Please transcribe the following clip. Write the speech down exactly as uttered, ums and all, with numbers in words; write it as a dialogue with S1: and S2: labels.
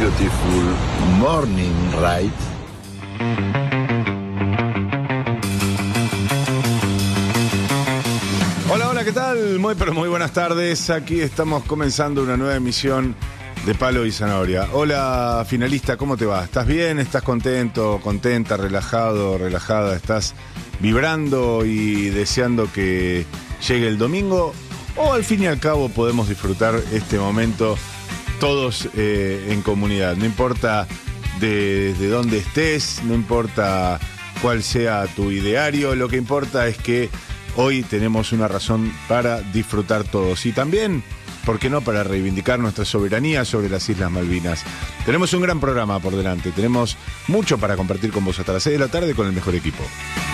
S1: beautiful morning, right?
S2: Hola, hola, ¿qué tal? Muy, pero muy buenas tardes. Aquí estamos comenzando una nueva emisión de Palo y Zanahoria. Hola, finalista, ¿cómo te va? ¿Estás bien? ¿Estás contento, contenta, relajado, relajada? ¿Estás vibrando y deseando que llegue el domingo? ¿O al fin y al cabo podemos disfrutar este momento todos eh, en comunidad? No importa de, de dónde estés, no importa cuál sea tu ideario, lo que importa es que hoy tenemos una razón para disfrutar todos. Y también, ¿por qué no?, para reivindicar nuestra soberanía sobre las Islas Malvinas. Tenemos un gran programa por delante, tenemos mucho para compartir con vos hasta las seis de la tarde con el mejor equipo.